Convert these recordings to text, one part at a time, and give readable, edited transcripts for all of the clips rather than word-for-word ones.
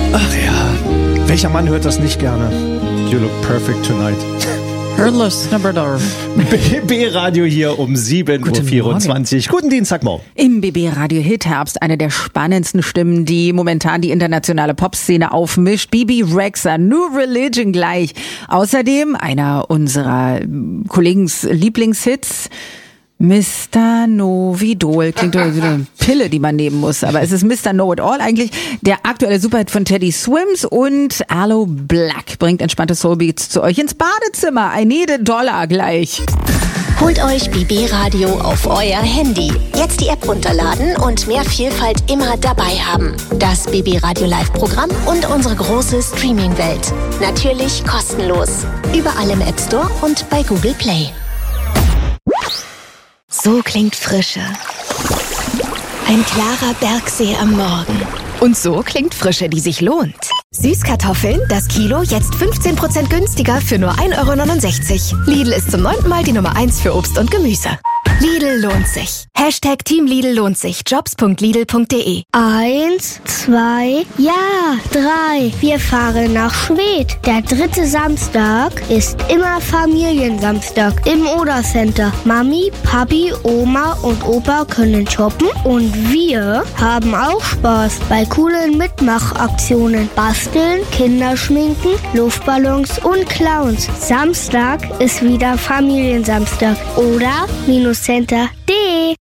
Ach ja, welcher Mann hört das nicht gerne? You look perfect tonight. BB Radio hier um 7.24 Uhr. Guten Dienstagmorgen. Im BB Radio Hit-Herbst eine der spannendsten Stimmen, die momentan die internationale Popszene aufmischt. Bebe Rexha, New Religion gleich. Außerdem einer unserer Kollegens Lieblingshits. Mr. Novidol. Klingt doch wie eine Pille, die man nehmen muss. Aber es ist Mr. Know-It-All eigentlich. Der aktuelle Superhit von Teddy Swims und Aloe Black bringt entspannte Soulbeats zu euch ins Badezimmer. I need $1 gleich. Holt euch BB Radio auf euer Handy. Jetzt die App runterladen und mehr Vielfalt immer dabei haben. Das BB Radio Live-Programm und unsere große Streaming-Welt. Natürlich kostenlos. Überall im App Store und bei Google Play. So klingt Frische. Ein klarer Bergsee am Morgen. Und so klingt Frische, die sich lohnt. Süßkartoffeln, das Kilo, jetzt 15% günstiger für nur 1,69 €. Lidl ist zum 9. Mal die Nummer 1 für Obst und Gemüse. Lidl lohnt sich. Hashtag Team Lidl lohnt sich. Jobs.lidl.de. 1, 2, ja, 3. Wir fahren nach Schwedt. Der 3. Samstag ist immer Familiensamstag im Oder-Center. Mami, Papi, Oma und Opa können shoppen und wir haben auch Spaß bei coolen Mitmachaktionen. Basteln, Kinderschminken, Luftballons und Clowns. Samstag ist wieder Familiensamstag. Oder-Center.de.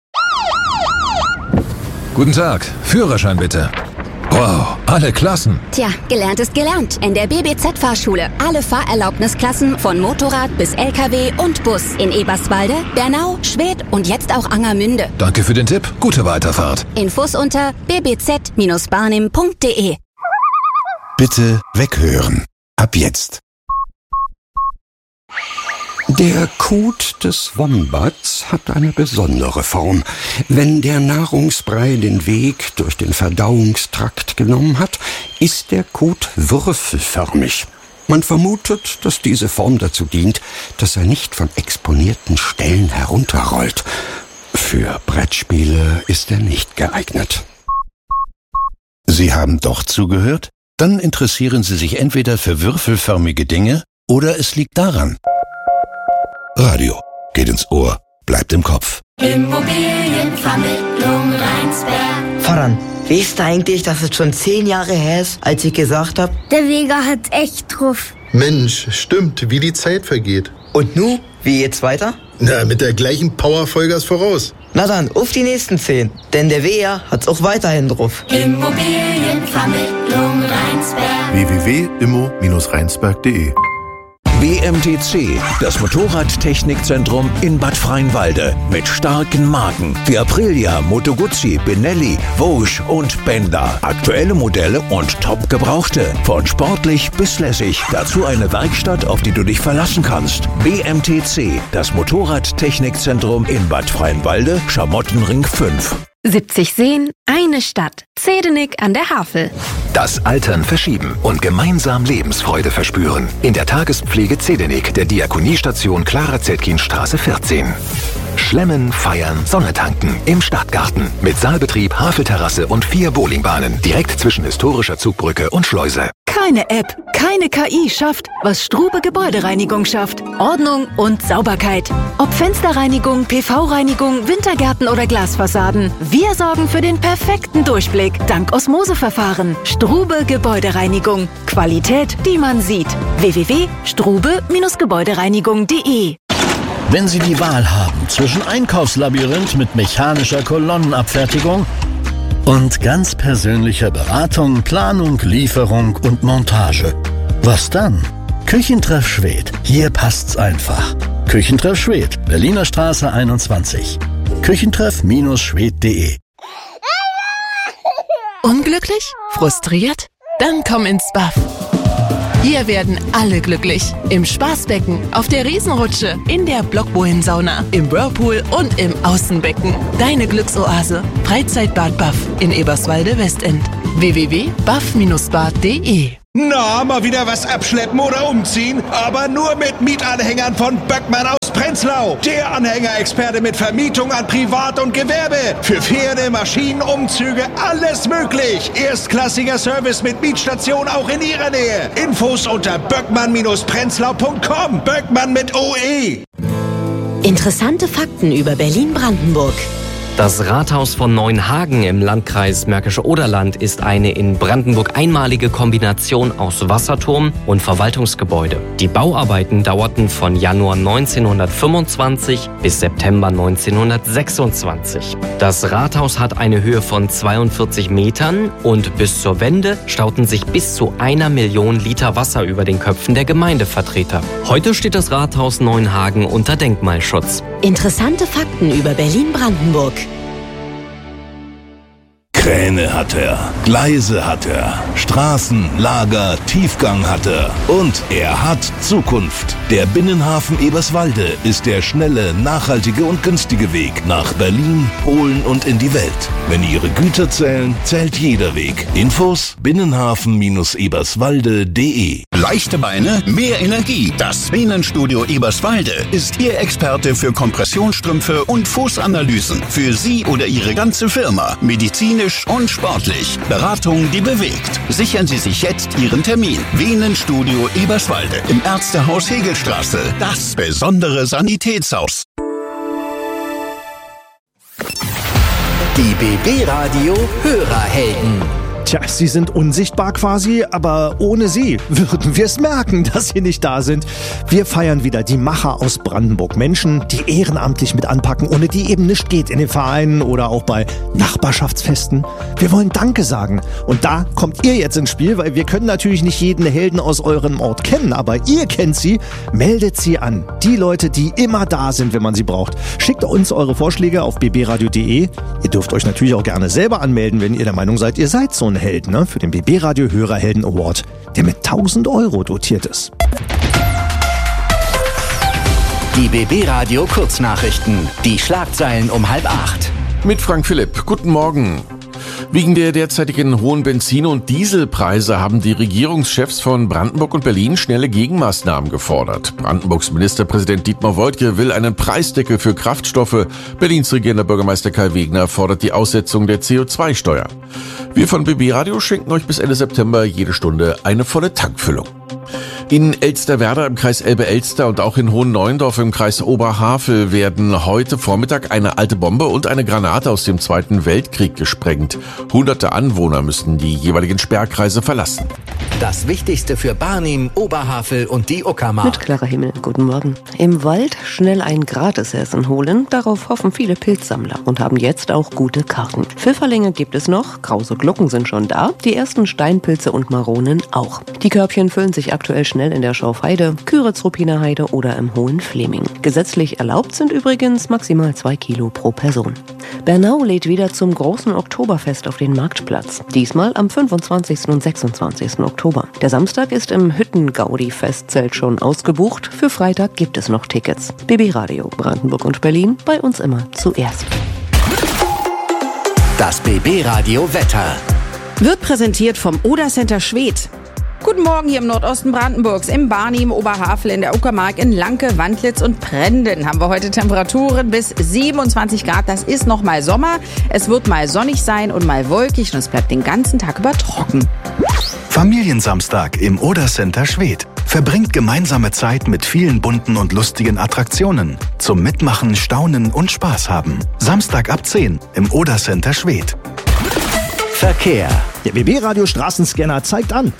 Guten Tag, Führerschein bitte. Wow, alle Klassen. Tja, gelernt ist gelernt. In der BBZ-Fahrschule. Alle Fahrerlaubnisklassen von Motorrad bis LKW und Bus. In Eberswalde, Bernau, Schwedt und jetzt auch Angermünde. Danke für den Tipp. Gute Weiterfahrt. Infos unter bbz-barnim.de. Bitte weghören. Ab jetzt. Der Kot des Wombats hat eine besondere Form. Wenn der Nahrungsbrei den Weg durch den Verdauungstrakt genommen hat, ist der Kot würfelförmig. Man vermutet, dass diese Form dazu dient, dass er nicht von exponierten Stellen herunterrollt. Für Brettspiele ist er nicht geeignet. Sie haben doch zugehört? Dann interessieren Sie sich entweder für würfelförmige Dinge oder es liegt daran. Radio geht ins Ohr, bleibt im Kopf. Immobilienvermittlung Rheinsberg. Vater, weißt du eigentlich, dass es schon 10 Jahre her ist, als ich gesagt habe? Der Vega hat echt drauf. Mensch, stimmt, wie die Zeit vergeht. Und nu, wie geht's weiter? Na, mit der gleichen Power Vollgas voraus. Na dann, auf die nächsten 10. Denn der Vega hat's auch weiterhin drauf. Immobilienvermittlung Rheinsberg. www.immo-rheinsberg.de. BMTC, das Motorradtechnikzentrum in Bad Freienwalde mit starken Marken wie Aprilia, Moto Guzzi, Benelli, Vosges und Benda. Aktuelle Modelle und top gebrauchte, von sportlich bis lässig. Dazu eine Werkstatt, auf die du dich verlassen kannst. BMTC, das Motorradtechnikzentrum in Bad Freienwalde, Schamottenring 5. 70 Seen, eine Stadt. Zedenik an der Havel. Das Altern verschieben und gemeinsam Lebensfreude verspüren. In der Tagespflege Zedenik, der Diakoniestation Clara Zetkin-Straße 14. Schlemmen, feiern, Sonne tanken im Stadtgarten. Mit Saalbetrieb, Havelterrasse und 4 Bowlingbahnen. Direkt zwischen historischer Zugbrücke und Schleuse. Keine App, keine KI schafft, was Strube Gebäudereinigung schafft. Ordnung und Sauberkeit. Ob Fensterreinigung, PV-Reinigung, Wintergärten oder Glasfassaden. Wir sorgen für den perfekten Durchblick. Dank Osmoseverfahren. Strube Gebäudereinigung. Qualität, die man sieht. www.strube-gebäudereinigung.de. Wenn Sie die Wahl haben zwischen Einkaufslabyrinth mit mechanischer Kolonnenabfertigung und ganz persönlicher Beratung, Planung, Lieferung und Montage, was dann? Küchentreff Schwedt. Hier passt's einfach. Küchentreff Schwedt, Berliner Straße 21. Küchentreff-schwedt.de. Unglücklich? Frustriert? Dann komm ins Buff. Hier werden alle glücklich. Im Spaßbecken, auf der Riesenrutsche, in der Blockbohlensauna, im Whirlpool und im Außenbecken. Deine Glücksoase. Freizeitbad Buff in Eberswalde Westend. www.buff-bad.de Na, mal wieder was abschleppen oder umziehen? Aber nur mit Mietanhängern von Böckmann aus Prenzlau. Der Anhängerexperte mit Vermietung an Privat und Gewerbe. Für Pferde, Maschinen, Umzüge, alles möglich. Erstklassiger Service mit Mietstation auch in Ihrer Nähe. Infos unter böckmann-prenzlau.com. Böckmann mit OE. Interessante Fakten über Berlin-Brandenburg. Das Rathaus von Neuenhagen im Landkreis Märkische Oderland ist eine in Brandenburg einmalige Kombination aus Wasserturm und Verwaltungsgebäude. Die Bauarbeiten dauerten von Januar 1925 bis September 1926. Das Rathaus hat eine Höhe von 42 Metern und bis zur Wende stauten sich bis zu 1 Million Liter Wasser über den Köpfen der Gemeindevertreter. Heute steht das Rathaus Neuenhagen unter Denkmalschutz. Interessante Fakten über Berlin-Brandenburg. Kräne hat er, Gleise hat er, Straßen, Lager, Tiefgang hat er und er hat Zukunft. Der Binnenhafen Eberswalde ist der schnelle, nachhaltige und günstige Weg nach Berlin, Polen und in die Welt. Wenn Ihre Güter zählen, zählt jeder Weg. Infos binnenhafen-eberswalde.de. Leichte Beine, mehr Energie. Das Venenstudio Eberswalde ist Ihr Experte für Kompressionsstrümpfe und Fußanalysen. Für Sie oder Ihre ganze Firma. Medizinisch und sportlich. Beratung, die bewegt. Sichern Sie sich jetzt Ihren Termin. Venenstudio Eberswalde im Ärztehaus Hegelstraße. Das besondere Sanitätshaus. Die BB Radio Hörerhelden. Tja, sie sind unsichtbar quasi, aber ohne sie würden wir es merken, dass sie nicht da sind. Wir feiern wieder die Macher aus Brandenburg. Menschen, die ehrenamtlich mit anpacken, ohne die eben nichts geht in den Vereinen oder auch bei Nachbarschaftsfesten. Wir wollen Danke sagen. Und da kommt ihr jetzt ins Spiel, weil wir können natürlich nicht jeden Helden aus eurem Ort kennen, aber ihr kennt sie. Meldet sie an. Die Leute, die immer da sind, wenn man sie braucht. Schickt uns eure Vorschläge auf bbradio.de. Ihr dürft euch natürlich auch gerne selber anmelden, wenn ihr der Meinung seid, ihr seid so ein Held, ne? Für den BB Radio Hörerhelden Award, der mit 1.000 € dotiert ist. Die BB Radio Kurznachrichten. Die Schlagzeilen um 7:30. Mit Frank Philipp. Guten Morgen. Wegen der derzeitigen hohen Benzin- und Dieselpreise haben die Regierungschefs von Brandenburg und Berlin schnelle Gegenmaßnahmen gefordert. Brandenburgs Ministerpräsident Dietmar Woidke will einen Preisdeckel für Kraftstoffe. Berlins regierender Bürgermeister Kai Wegner fordert die Aussetzung der CO2-Steuer. Wir von BB Radio schenken euch bis Ende September jede Stunde eine volle Tankfüllung. In Elsterwerda im Kreis Elbe-Elster und auch in Hohenneuendorf im Kreis Oberhavel werden heute Vormittag eine alte Bombe und eine Granate aus dem Zweiten Weltkrieg gesprengt. Hunderte Anwohner müssen die jeweiligen Sperrkreise verlassen. Das Wichtigste für Barnim, Oberhavel und die Uckermark. Mit klarer Himmel, guten Morgen. Im Wald schnell ein Gratisessen holen, darauf hoffen viele Pilzsammler und haben jetzt auch gute Karten. Pfifferlinge gibt es noch, krause Glucken sind schon da, die ersten Steinpilze und Maronen auch. Die Körbchen füllen sich aktuell schnell in der Schaufheide, Küritz-Ruppiner Heide oder im Hohen Fleming. Gesetzlich erlaubt sind übrigens maximal 2 Kilo pro Person. Bernau lädt wieder zum großen Oktoberfest auf den Marktplatz. Diesmal am 25. und 26. Oktober. Der Samstag ist im Hütten-Gaudi-Festzelt schon ausgebucht. Für Freitag gibt es noch Tickets. BB Radio, Brandenburg und Berlin, bei uns immer zuerst. Das BB Radio Wetter. Wird präsentiert vom Oder Center Schwedt. Guten Morgen hier im Nordosten Brandenburgs, im Barnim, Oberhavel, in der Uckermark, in Lanke, Wandlitz und Prenden haben wir heute Temperaturen bis 27 Grad. Das ist noch mal Sommer. Es wird mal sonnig sein und mal wolkig und es bleibt den ganzen Tag über trocken. Familiensamstag im Oder Center Schwedt. Verbringt gemeinsame Zeit mit vielen bunten und lustigen Attraktionen. Zum Mitmachen, Staunen und Spaß haben. Samstag ab 10 im Oder Center Schwedt. Verkehr. Der BB-Radio Straßenscanner zeigt an.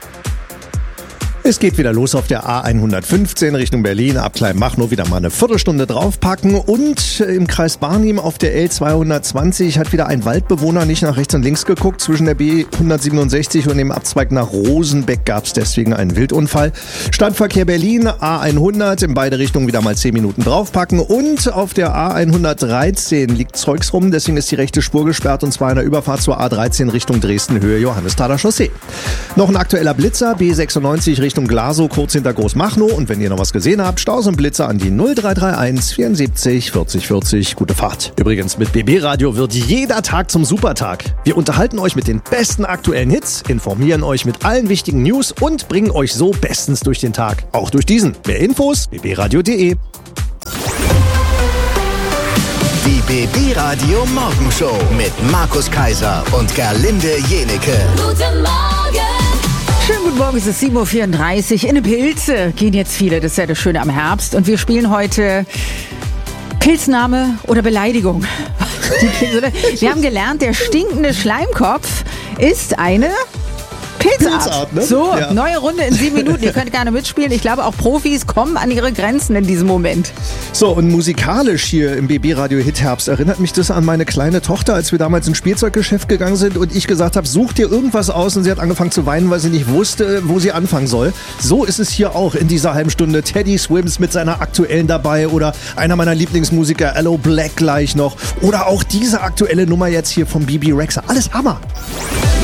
Es geht wieder los auf der A115 Richtung Berlin, ab Kleinmachnow wieder mal eine Viertelstunde draufpacken und im Kreis Barnim auf der L220 hat wieder ein Waldbewohner nicht nach rechts und links geguckt. Zwischen der B167 und dem Abzweig nach Rosenbeck gab es deswegen einen Wildunfall. Stadtverkehr Berlin, A100 in beide Richtungen wieder mal 10 Minuten draufpacken und auf der A113 liegt Zeugs rum, deswegen ist die rechte Spur gesperrt und zwar in der Überfahrt zur A13 Richtung Dresden Höhe Johannesthaler Chaussee. Noch ein aktueller Blitzer, B96 Richtung Richtung Glasow, kurz hinter Großmachnow. Und wenn ihr noch was gesehen habt, Staus und Blitzer an die 0331 74 40 40. Gute Fahrt. Übrigens, mit BB Radio wird jeder Tag zum Supertag. Wir unterhalten euch mit den besten aktuellen Hits, informieren euch mit allen wichtigen News und bringen euch so bestens durch den Tag. Auch durch diesen. Mehr Infos, bbradio.de. Die BB Radio Morgenshow mit Markus Kaiser und Gerlinde Jenecke. Guten Morgen! Schönen guten Morgen, es ist 7.34 Uhr. In eine Pilze gehen jetzt viele, das ist ja das Schöne am Herbst. Und wir spielen heute Pilzname oder Beleidigung. Wir haben gelernt, der stinkende Schleimkopf ist eine Pilzart. Ne? So, ja. Neue Runde in 7 Minuten. Ihr könnt gerne mitspielen. Ich glaube, auch Profis kommen an ihre Grenzen in diesem Moment. So, und musikalisch hier im BB Radio Hitherbst erinnert mich das an meine kleine Tochter, als wir damals ins Spielzeuggeschäft gegangen sind und ich gesagt habe, such dir irgendwas aus, und sie hat angefangen zu weinen, weil sie nicht wusste, wo sie anfangen soll. So ist es hier auch in dieser halben Stunde. Teddy Swims mit seiner aktuellen dabei oder einer meiner Lieblingsmusiker, Aloe Black gleich noch oder auch diese aktuelle Nummer jetzt hier von BB Rexha. Alles Hammer.